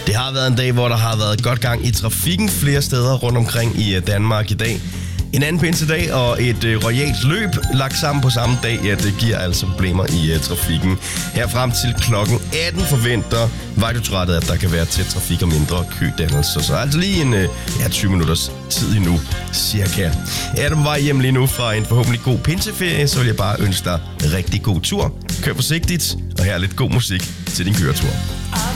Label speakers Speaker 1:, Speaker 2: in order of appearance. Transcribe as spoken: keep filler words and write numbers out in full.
Speaker 1: Det har været en dag, hvor der har været godt gang i trafikken flere steder rundt omkring i Danmark i dag. En anden pinsedag og et øh, royalt løb lagt sammen på samme dag, ja, det giver altså problemer i øh, trafikken. Her frem til klokken atten forventer Vejdirektoratet, at der kan være tæt trafik og mindre kødannelser. Så altså lige en øh, ja, tyve minutters tid endnu, cirka. Er du på vej hjem lige nu fra en forhåbentlig god pinseferie, så vil jeg bare ønske dig rigtig god tur. Kør forsigtigt, og her er lidt god musik til din køretur.